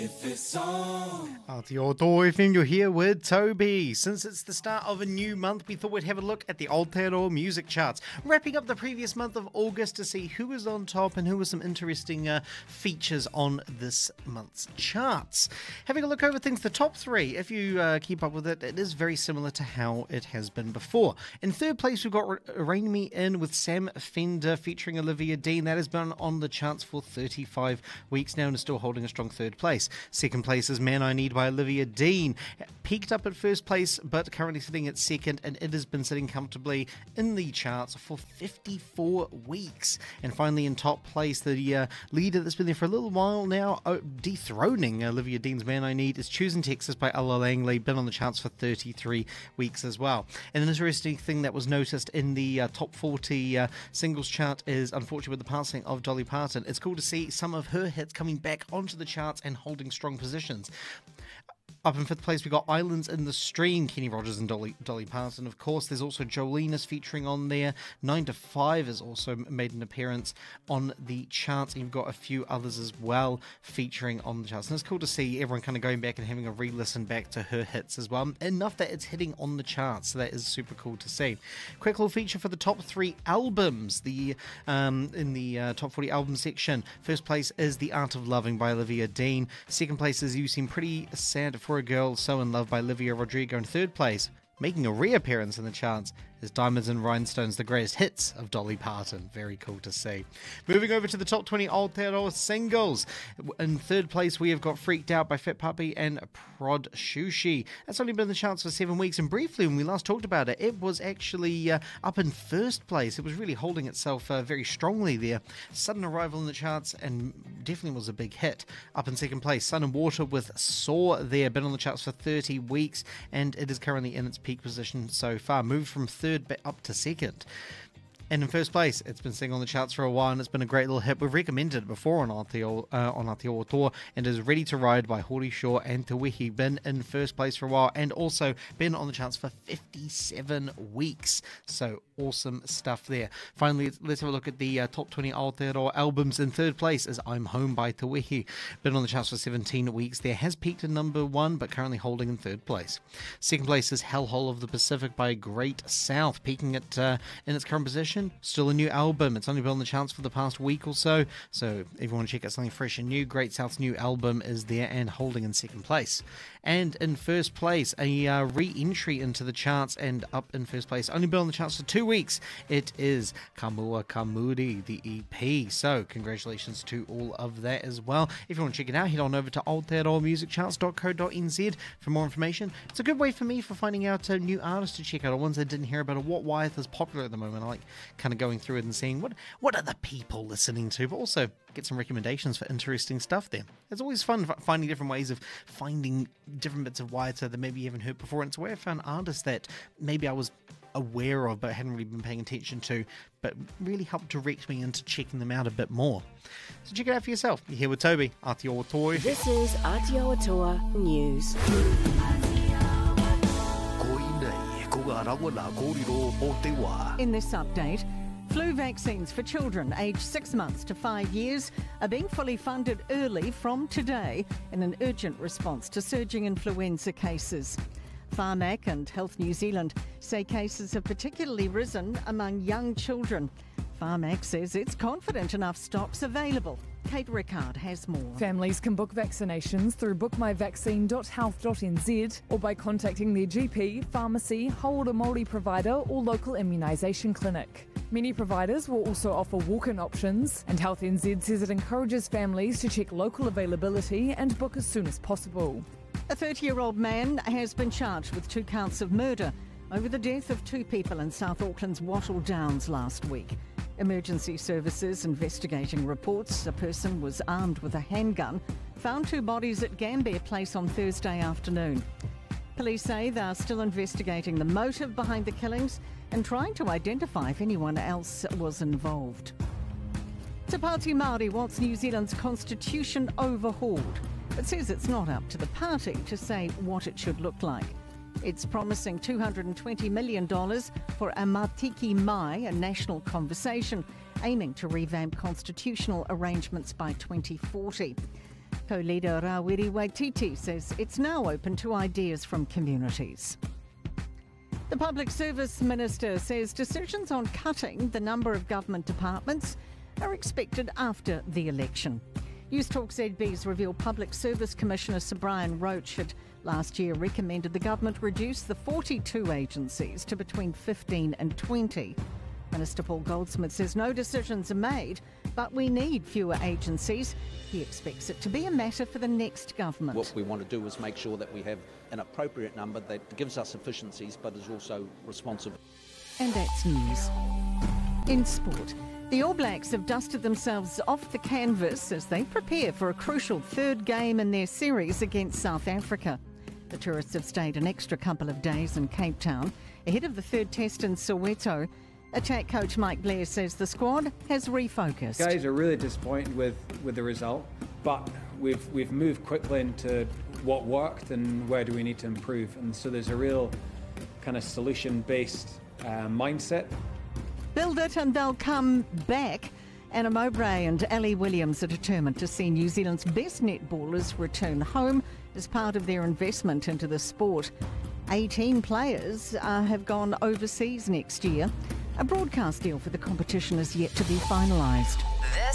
Aotearoa FM, you're here with Toby. Since it's the start of a new month, we thought we'd have a look at the Aotearoa music charts, wrapping up the previous month of August to see who was on top and who were some interesting features on this month's charts. Having a look over things, the top three, if you keep up with it, it is very similar to how it has been before. In third place, we've got Rein Me In with Sam Fender featuring Olivia Dean. That has been on the charts for 35 weeks now and is still holding a strong third place. Second place is Man I Need by Olivia Dean. Peaked up at first place, but currently sitting at second, and it has been sitting comfortably in the charts for 54 weeks. And finally, in top place, the leader that's been there for a little while now, dethroning Olivia Dean's Man I Need, is Choosing Texas by Ella Langley, been on the charts for 33 weeks as well. And an interesting thing that was noticed in the top 40 singles chart is, unfortunately, with the passing of Dolly Parton, it's cool to see some of her hits coming back onto the charts and holding strong positions. Up in fifth place, we got Islands in the Stream, Kenny Rogers and Dolly Parton. Of course, there's also Jolina's featuring on there. 9 to 5 has also made an appearance on the charts. And you've got a few others as well featuring on the charts. And it's cool to see everyone kind of going back and having a re-listen back to her hits as well. Enough that it's hitting on the charts, so that is super cool to see. Quick little feature for the top 3 albums. In the top 40 album section, first place is The Art of Loving by Olivia Dean. Second place is You Seem Pretty Sad for a Girl, So in Love by Olivia Rodrigo. In third place, making a reappearance in the charts, is Diamonds and Rhinestones, the greatest hits of Dolly Parton. Very cool to see. Moving over to the top 20 Aotearoa singles. In third place, we have got Freaked Out by Fat Puppy and Prod Sushi. That's only been in the charts for 7 weeks, and briefly, when we last talked about it, it was actually up in first place. It was really holding itself very strongly there. Sudden arrival in the charts, and definitely was a big hit. Up in second place, Sun and Water with Soar there. Been on the charts for 30 weeks, and it is currently in its peak position so far. Moved from third but up to second. And in first place, it's been sitting on the charts for a while, and it's been a great little hit. We've recommended it before on Aotearoa Tour, and is Ready to Ride by Hori Shaw and Te Wehi. Been in first place for a while, and also been on the charts for 57 weeks. So awesome stuff there. Finally, let's have a look at the top 20 Aotearoa albums. In third place is I'm Home by Te Wehi. Been on the charts for 17 weeks. There has peaked in number 1, but currently holding in third place. Second place is Hellhole of the Pacific by Great South, peaking at in its current position. Still a new album. It's only been on the charts for the past week or so. So if you want to check out something fresh and new, Great South's new album is there and holding in second place. And in first place, a re-entry into the charts and up in first place. Only been on the charts for 2 weeks. It is Kamua Kamuri, the EP. So congratulations to all of that as well. If you want to check it out, head on over to aotearoamusiccharts.co.nz for more information. It's a good way for me for finding out new artists to check out, or ones I didn't hear about, or what Wyeth is popular at the moment. I like kind of going through it and seeing what are the people listening to, but also get some recommendations for interesting stuff there. It's always fun finding different ways of finding different bits of Wyeth that maybe you haven't heard before, and it's where I found artists that maybe I was aware of but hadn't really been paying attention to, but really helped direct me into checking them out a bit more. So check it out for yourself. You're here with Toby, Aotearoa Toa. This is Aotearoa Toa News. In this update, flu vaccines for children aged 6 months to 5 years are being fully funded early from today in an urgent response to surging influenza cases. Pharmac and Health New Zealand say cases have particularly risen among young children. Pharmac says it's confident enough stocks available. Kate Rickard has more. Families can book vaccinations through bookmyvaccine.health.nz or by contacting their GP, pharmacy, Haora Māori provider or local immunisation clinic. Many providers will also offer walk-in options, and Health NZ says it encourages families to check local availability and book as soon as possible. A 30-year-old man has been charged with 2 counts of murder over the death of 2 people in South Auckland's Wattle Downs last week. Emergency services investigating reports a person was armed with a handgun found 2 bodies at Gambier Place on Thursday afternoon. Police say they are still investigating the motive behind the killings and trying to identify if anyone else was involved. Te Pāti Māori wants New Zealand's constitution overhauled, but says it's not up to the party to say what it should look like. It's promising $220 million for a Matiki Mai, a national conversation, aiming to revamp constitutional arrangements by 2040. Co-leader Rawiri Waititi says it's now open to ideas from communities. The Public Service Minister says decisions on cutting the number of government departments are expected after the election. News Talk ZB's reveal Public Service Commissioner Sir Brian Roach had last year recommended the government reduce the 42 agencies to between 15 and 20. Minister Paul Goldsmith says no decisions are made, but we need fewer agencies. He expects it to be a matter for the next government. What we want to do is make sure that we have an appropriate number that gives us efficiencies but is also responsive. And that's news. In sport, the All Blacks have dusted themselves off the canvas as they prepare for a crucial third game in their series against South Africa. The tourists have stayed an extra couple of days in Cape Town ahead of the third test in Soweto. Attack coach Mike Blair says the squad has refocused. Guys are really disappointed with the result, but we've moved quickly into what worked and where do we need to improve. And so there's a real kind of solution-based mindset. Build it and they'll come back. Anna Mowbray and Ali Williams are determined to see New Zealand's best netballers return home as part of their investment into the sport. 18 players have gone overseas next year. A broadcast deal for the competition is yet to be finalised.